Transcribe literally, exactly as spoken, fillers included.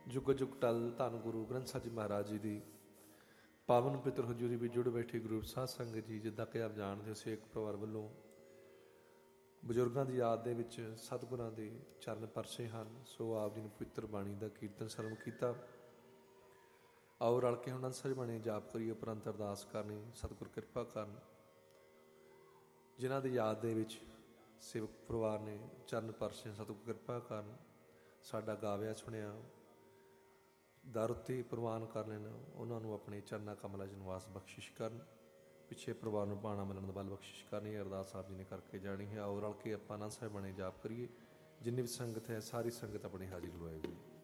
ਜੁਗ ਜੁਗ ਟਲ ਧੰਨ ਗੁਰੂ ਗ੍ਰੰਥ ਸਾਹਿਬ ਜੀ ਮਹਾਰਾਜ ਜੀ ਦੀ ਪਾਵਨ ਪਿੱਤਰ ਹਜ਼ੂਰੀ ਵਿੱਚ ਜੁੜ ਬੈਠੀ ਗੁਰੂ ਸਾਧ ਸੰਗਤ ਜੀ, ਜਿੱਦਾਂ ਕਿ ਆਪ ਜਾਣਦੇ ਹੋ, ਸੇਖ ਪਰਿਵਾਰ ਵੱਲੋਂ ਬਜ਼ੁਰਗਾਂ ਦੀ ਯਾਦ ਦੇ ਵਿੱਚ ਸਤਿਗੁਰਾਂ ਦੇ ਚਰਨ ਪਰਸੇ ਹਨ। ਸੋ ਆਪ ਜੀ ਨੇ ਪਵਿੱਤਰ ਬਾਣੀ ਦਾ ਕੀਰਤਨ ਸਰਵਣ ਕੀਤਾ। ਆਓ ਰਲ ਕੇ ਹੁਣ ਅੰਸਰ ਬਾਣੀ ਜਾਪ ਕਰੀਏ, ਉਪਰੰਤ ਅਰਦਾਸ ਕਰਨੀ, ਸਤਿਗੁਰ ਕਿਰਪਾ ਕਰਨ। ਜਿਨ੍ਹਾਂ ਦੀ ਯਾਦ ਦੇ ਵਿੱਚ ਸੇਵਕ ਪਰਿਵਾਰ ਨੇ ਚਰਨ ਪਰਸੇ, ਸਤਿਗੁਰ ਕਿਰਪਾ ਕਰਨ। ਸਾਡਾ ਗਾਵਿਆ ਸੁਣਿਆ ਦਰ ਉੱਤੇ ਪ੍ਰਵਾਨ ਕਰ ਲੈਣ, ਉਹਨਾਂ ਨੂੰ ਆਪਣੇ ਚਰਨਾਂ ਕਮਲਾਂ 'ਚ ਨਿਵਾਸ ਬਖਸ਼ਿਸ਼ ਕਰਨ। ਪਿੱਛੇ ਪਰਿਵਾਰ ਨੂੰ ਭਾਣਾ ਮਿਲਣ ਦਾ ਬਲ ਬਖਸ਼ਿਸ਼ ਕਰਨੀ ਹੈ। ਅਰਦਾਸ ਆਪ ਜੀ ਨੇ ਕਰਕੇ ਜਾਣੀ ਹੈ। ਆਓ ਰਲ ਕੇ ਆਪਾਂ ਆਨੰਦ ਸਾਹਿਬ ਬਾਣੀ ਜਾਪ ਕਰੀਏ। ਜਿੰਨੀ ਵੀ ਸੰਗਤ ਹੈ ਸਾਰੀ ਸੰਗਤ ਆਪਣੀ ਹਾਜ਼ਰੀ ਲਵਾਏਗੀ।